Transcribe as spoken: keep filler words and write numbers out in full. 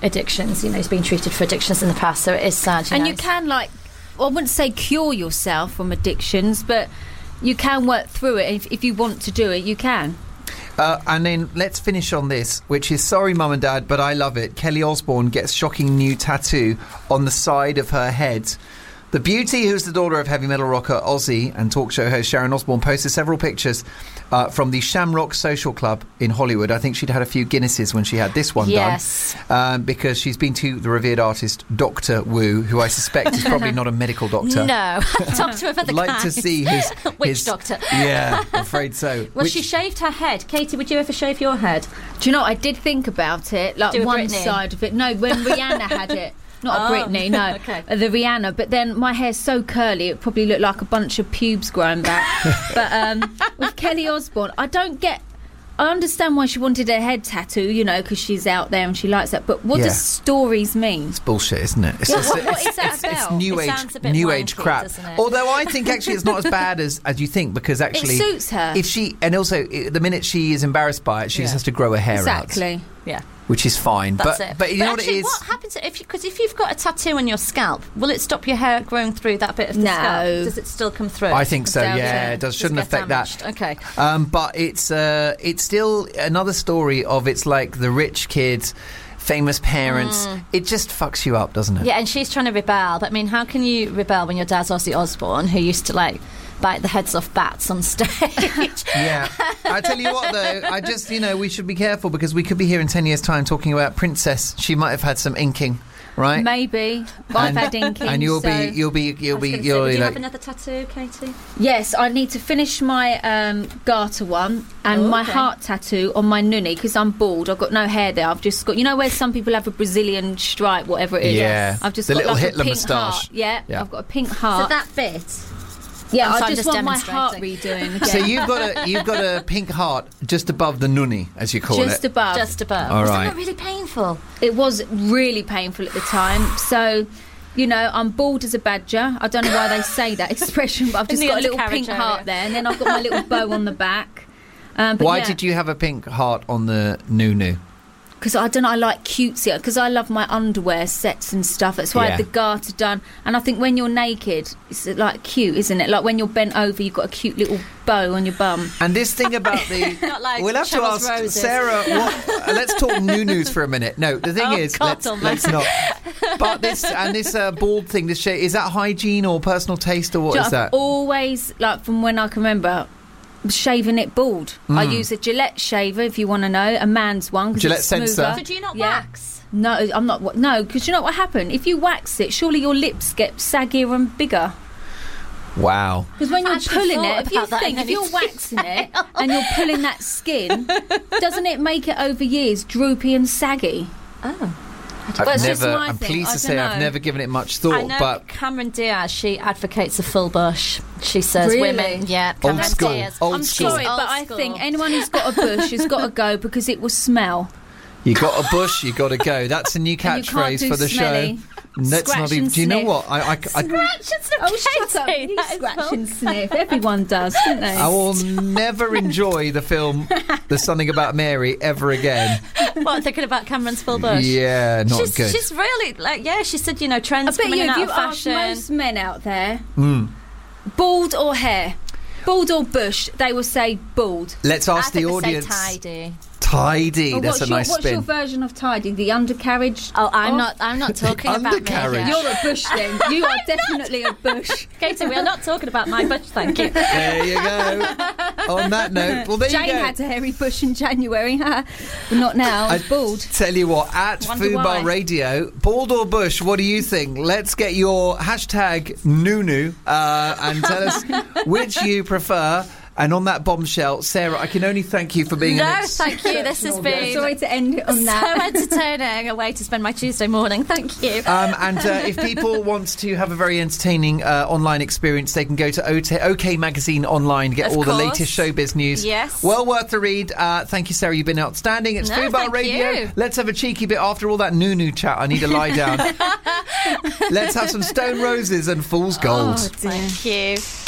addictions. You know, he's been treated for addictions in the past, so it is sad. You and know. you can, like, well, I wouldn't say cure yourself from addictions, but you can work through it. If, if you want to do it, you can. Uh, and then let's finish on this, which is, sorry, Mum and Dad, but I love it. Kelly Osbourne gets shocking new tattoo on the side of her head. The beauty, who's the daughter of heavy metal rocker Ozzy and talk show host Sharon Osbourne, posted several pictures uh, from the Shamrock Social Club in Hollywood. I think she'd had a few Guinnesses when she had this one yes. done. Um, because she's been to the revered artist Doctor Wu, who I suspect is probably not a medical doctor. No, doctor of other I'd like kinds. to see his... Which his, doctor? Yeah, I'm afraid so. Well, Which, she shaved her head. Katie, would you ever shave your head? Do you know, I did think about it, like Do a one Britney. side of it. No, when Rihanna had it. Not Oh, a Britney, no. okay. Uh, the Rihanna. But then my hair's so curly, it probably looked like a bunch of pubes growing back. But um, with Kelly Osbourne, I don't get... I understand why she wanted her head tattoo, you know, because she's out there and she likes that. But what Yeah. does stories mean? It's bullshit, isn't it? It's, Yeah, it's, what- what it's, is that it's, it's about? new It age, sounds a bit new wanky, age crap. doesn't it? Although I think actually it's not as bad as, as you think, because actually It suits her. If she and also i- the minute she is embarrassed by it, she just Yeah. has to grow her hair Exactly. out, Yeah. which is fine. That's but it. but you know actually, what it is. What happens if because if you've got a tattoo on your scalp, will it stop your hair growing through that bit of the No. scalp? Does it still come through? I think so. Doubt Yeah, it. it does. Does Shouldn't get affect damaged? that. Okay. Um, but it's uh, it's still another story of it's like the rich kids, famous parents. Mm. It just fucks you up, doesn't it? Yeah, and she's trying to rebel. But I mean, how can you rebel when your dad's Ozzy Osbourne, who used to like bite the heads off bats on stage? Yeah. I tell you what, though, I just, you know, we should be careful because we could be here in ten years' time talking about Princess. She might have had some inking, right? Maybe. I've had inking. And you'll so- be, you'll be, you'll I was be, gonna say, you'll would be you like, have another tattoo, Katie? Yes, I need to finish my um, garter one and Oh, my okay. heart tattoo on my nunny because I'm bald. I've got no hair there. I've just got, you know, where some people have a Brazilian stripe, whatever it is. Yeah. I've just The got little like Hitler a pink moustache. heart. Yeah, Yeah. I've got a pink So heart. that bit. yeah, I'm I sorry, just, just want my heart demonstrating. redoing. Again. so you've got a, you've got a pink heart just above the nunny, as you call just it. above. Just above. All Was right. that not really painful? It was really painful at the time. So, you know, I'm bald as a badger. I don't know why they say that expression, but I've In just the got a little undercarriage pink area. heart there, and then I've got my little bow on the back. Um, but Why yeah. did you have a pink heart on the nunu? Because I don't know, I like cutesy. Because I love my underwear sets and stuff. That's why I Yeah. had the garter done. And I think when you're naked, it's like cute, isn't it? Like when you're bent over, you've got a cute little bow on your bum. And this thing about the... Not like we'll have to Cheryl's ask roses. Sarah, what, uh, let's talk nunus for a minute. No, the thing Oh, is, God let's, almighty. let's not. But this, and this uh, bald thing, this shape, is that hygiene or personal taste or what Do you is know, that? I've always, like from when I can remember, shaving it bald. I Mm. use a Gillette shaver, if you want to know, a man's one. 'cause Gillette it's Sensor? smoother. So do you not Yeah. wax? No, I'm not. wa- No, because you know what happened? If you wax it, surely your lips get saggier and bigger. Wow. Because when I've you're actually pulling thought it, if you about that think, in if you're any waxing it and you're pulling that skin, doesn't it make it over years droopy and saggy? Oh. I've Well, it's just never, my I'm thing, pleased I to don't say I've know. never given it much I thought, know but Cameron Diaz, she advocates a full bush. She says Really? women, yeah, Old Cameron school, Diaz. old I'm school. sorry, Old but I school. think anyone who's got a bush has got to go because it will smell. you got a bush, you got to go. That's a new And you can't catchphrase do for the smelly. show. Let's Scratch not even. and Do you know sniff. what? I, I, I, Scratch and sniff, Oh, shut up. Katie, You that is scratch full- and sniff. Everyone does, don't they? I will never enjoy the film There's Something About Mary ever again. What, thinking about Cameron's full bush? Yeah, not she's, good. she's really, like, yeah, she said, you know, I trends bet coming you, in if out you of ask fashion. most men out there, Mm. bald or hair, bald or bush, they will say bald. Let's I ask think the they audience. say tidy. Tidy. Well, That's what's a nice your, what's spin. your version of tidy? The undercarriage? Oh, I'm Oh. not. I'm not talking about me. Undercarriage. here. You're a bush then. You are definitely a bush. Katie, we are not talking about my bush, thank you. There you go. On that note, well, there Jane you go. had a hairy bush in January, huh? But not now. I It's bald. Tell you what, at Wonder Fubar why. Radio, bald or bush, what do you think? Let's get your hashtag Nunu uh, and tell us which you prefer. And on that bombshell, Sarah, I can only thank you for being No, an ex- thank you. This has been Sorry to end it on so that. entertaining. A way to spend my Tuesday morning. Thank you. Um, and uh, if people want to have a very entertaining uh, online experience, they can go to O T- OK Magazine online, get Of all the course. latest showbiz news. Yes. Well worth the read. Uh, thank you, Sarah. You've been outstanding. It's No, Fubar thank Radio. you. Let's have a cheeky bit after all that Nunu chat. I need to lie down. Let's have some Stone Roses and Fool's Gold. Thank you.